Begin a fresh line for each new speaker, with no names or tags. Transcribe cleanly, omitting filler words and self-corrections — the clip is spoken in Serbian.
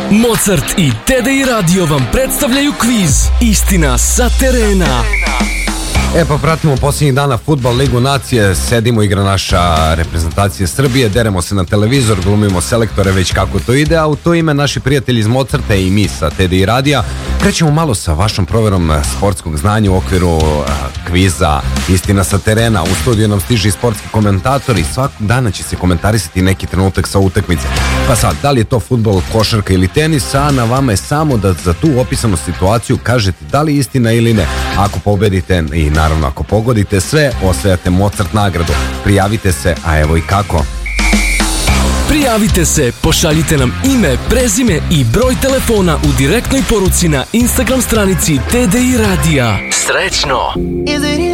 Mozart i TDI Radio vam predstavljaju kviz Istina sa terena.
Pa pratimo posljednjih dana Fudbal Ligu nacije, sedimo, igra naša reprezentacija Srbije, deremo se na televizor, glumimo selektore, već kako to ide, a u to ime naši prijatelji iz Mozarta i mi sa TDI Radija krećemo malo sa vašom proverom sportskog znanja u okviru kviza Istina sa terena. U studiju nam stiže i sportski komentator i svakog dana će se komentarisati neki trenutak sa utakmice. Pa sad, da li je to fudbal, košarka ili tenis, a na vama je samo da za tu opisanu situaciju kažete da li je istina ili ne. Ako pobedite i naravno ako pogodite sve, osvajate Mozart nagradu. Prijavite se, a evo i kako.
Prijavite se, pošaljite nam ime, prezime i broj telefona u direktnoj poruci na Instagram stranici TDI Radija. Srećno!